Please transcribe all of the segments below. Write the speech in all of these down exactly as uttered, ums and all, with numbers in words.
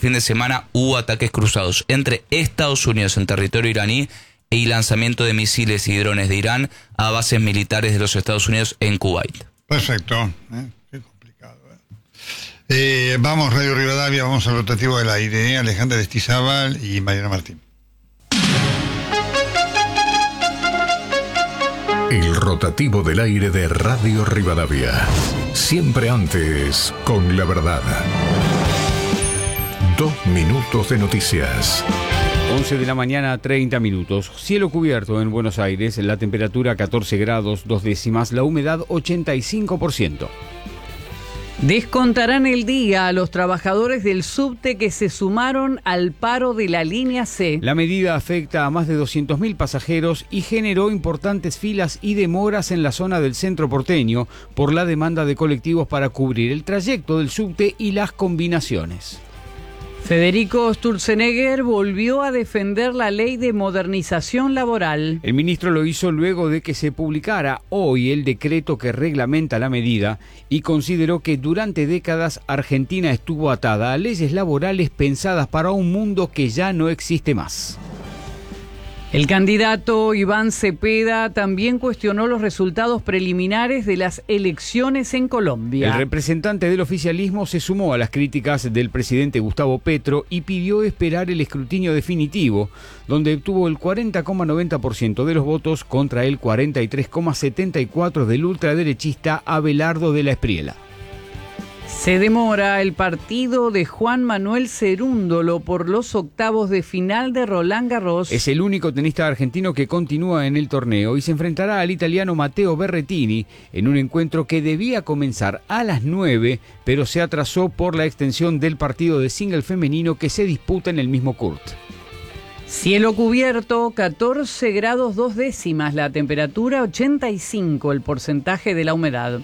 fin de semana hubo ataques cruzados entre Estados Unidos en territorio iraní y lanzamiento de misiles y drones de Irán a bases militares de los Estados Unidos en Kuwait. Perfecto. ¿Eh? Qué complicado. ¿eh? Eh, vamos, Radio Rivadavia, vamos al rotativo del aire. ¿eh? Alejandra Estizábal y Mariana Martín. El rotativo del aire de Radio Rivadavia. Siempre antes, con la verdad. Dos minutos de noticias. once de la mañana, treinta minutos. Cielo cubierto en Buenos Aires, la temperatura catorce grados, dos décimas, la humedad ochenta y cinco por ciento. Descontarán el día a los trabajadores del subte que se sumaron al paro de la línea C. La medida afecta a más de doscientos mil pasajeros y generó importantes filas y demoras en la zona del centro porteño por la demanda de colectivos para cubrir el trayecto del subte y las combinaciones. Federico Sturzenegger volvió a defender la ley de modernización laboral. El ministro lo hizo luego de que se publicara hoy el decreto que reglamenta la medida y consideró que durante décadas Argentina estuvo atada a leyes laborales pensadas para un mundo que ya no existe más. El candidato Iván Cepeda también cuestionó los resultados preliminares de las elecciones en Colombia. El representante del oficialismo se sumó a las críticas del presidente Gustavo Petro y pidió esperar el escrutinio definitivo, donde obtuvo el cuarenta coma noventa por ciento de los votos contra el cuarenta y tres coma setenta y cuatro por ciento del ultraderechista Abelardo de la Espriella. Se demora el partido de Juan Manuel Cerúndolo por los octavos de final de Roland Garros. Es el único tenista argentino que continúa en el torneo y se enfrentará al italiano Matteo Berrettini en un encuentro que debía comenzar a las nueve, pero se atrasó por la extensión del partido de single femenino que se disputa en el mismo court. Cielo cubierto, catorce grados dos décimas, la temperatura ochenta y cinco, el porcentaje de la humedad.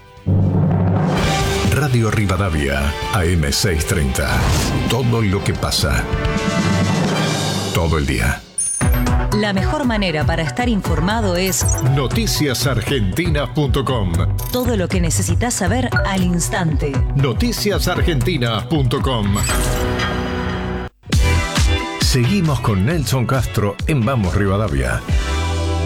Radio Rivadavia, A M seiscientos treinta. Todo lo que pasa. Todo el día. La mejor manera para estar informado es noticias argentinas punto com. Todo lo que necesitas saber al instante. noticias argentinas punto com. Seguimos con Nelson Castro en Vamos Rivadavia.